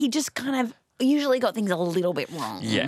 he just kind of usually got things a little bit wrong. Yeah.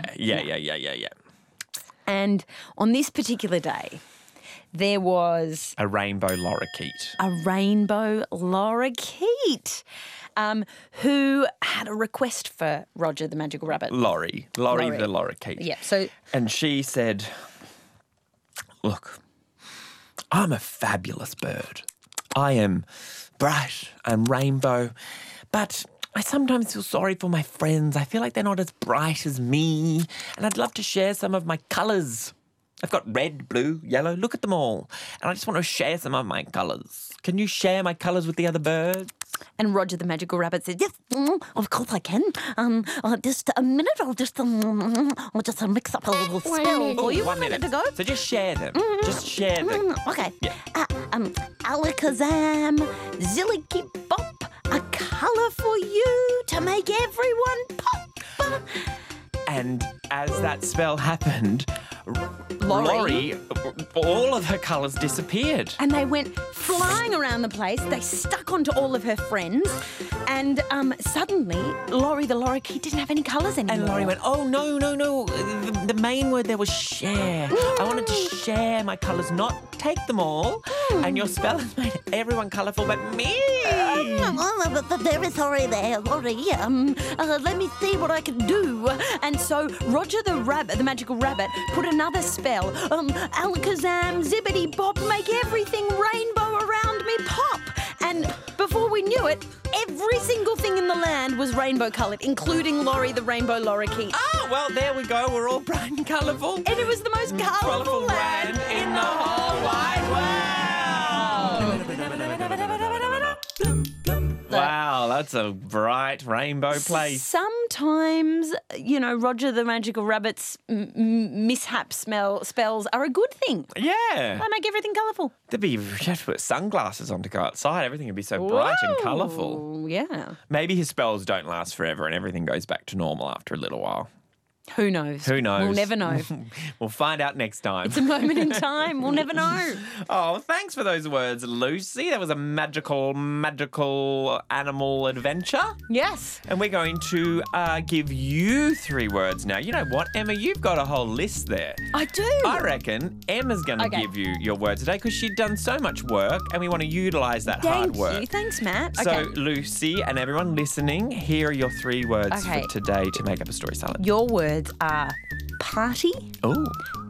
And on this particular day, there was A rainbow lorikeet. a rainbow lorikeet who had a request for Roger the Magical Rabbit. Laurie the lorikeet. Yeah, so And she said, look, I'm a fabulous bird. I am bright, I'm rainbow, but I sometimes feel sorry for my friends. I feel like they're not as bright as me, and I'd love to share some of my colours. I've got red, blue, yellow, look at them all, and I just want to share some of my colours. Can you share my colours with the other birds? and Roger the Magical Rabbit said, yes, of course I can. Just a minute, I'll just mix up a little spell for you. 1 minute to go. So just share them. Just share them. Okay. Yeah. Alakazam, Zillicky Bop, a colour for you to make everyone pop. And as that spell happened, Laurie, all of her colours disappeared. and they went flying around the place. They stuck onto all of her friends, and suddenly Laurie the lorikeet didn't have any colours anymore. And Laurie went, oh, no. The main word there was share. I wanted to share my colours, not take them all. And your spell has made everyone colourful but me. I'm very sorry there, Laurie. Let me see what I can do. And so Roger the Rabbit, the Magical Rabbit, put another spell. Alakazam, Zibbity Bop, make everything rainbow around me pop. And before we knew it, every single thing in the land was rainbow coloured, including Laurie the Rainbow Lorikeet. Oh, well, there we go. We're all bright and colourful. And it was the most colourful land in the whole wide world. Wow, that's a bright rainbow place. Sometimes, Roger the Magical Rabbit's mishap spells are a good thing. Yeah. They make everything colourful. You have to put sunglasses on to go outside. Everything would be so bright and colourful. Oh, yeah. Maybe his spells don't last forever and everything goes back to normal after a little while. Who knows? Who knows? We'll never know. We'll find out next time. It's a moment in time. We'll never know. Oh, thanks for those words, Lucy. That was a magical animal adventure. Yes. And we're going to give you 3 words now. You know what, Emma? You've got a whole list there. I do. I reckon Emma's going to give you your words today because she'd done so much work and we want to utilise that hard work. Thank you. Thanks, Matt. So, Okay. Lucy and everyone listening, here are your 3 words Okay. for today to make up a story salad. Your words are party, Oh.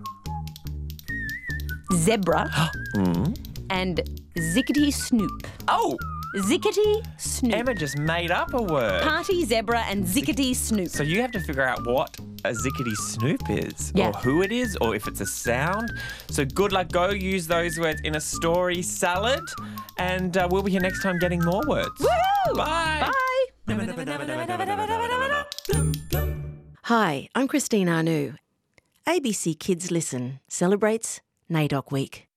zebra, and zickety snoop. Oh, Zickety snoop. Emma just made up a word. Party, zebra, and zickety snoop. So you have to figure out what a zickety snoop is, Yeah. or who it is, or if it's a sound. So good luck. Go use those words in a story salad, and we'll be here next time getting more words. Woohoo! Bye. Hi, I'm Christine Arnoux. ABC Kids Listen celebrates NAIDOC Week.